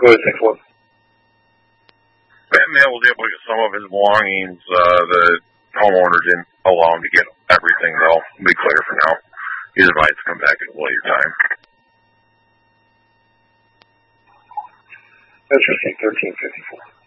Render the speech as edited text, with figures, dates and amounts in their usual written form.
Go ahead, 6-1. That man was able to get some of his belongings. The homeowner didn't allow him to get everything, though. To be clear for now. He's advised to come back at a later time. Interesting, 1354.